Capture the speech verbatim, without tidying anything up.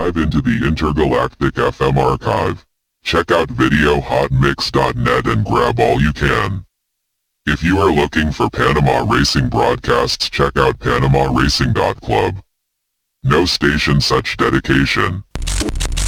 dive into the intergalactic F M archive. Check out video hot mix dot net and grab all you can. If you are looking for Panama racing broadcasts, check out panama racing dot club. No station such dedication.